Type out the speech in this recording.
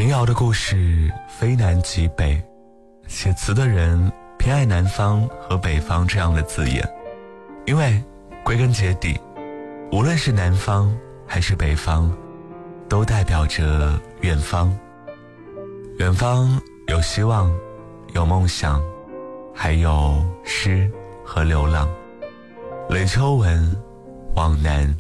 民谣的故事非南即北，写词的人偏爱南方和北方这样的字眼，因为归根结底，无论是南方还是北方，都代表着远方。远方有希望，有梦想，还有诗和流浪。雷秋文，往南。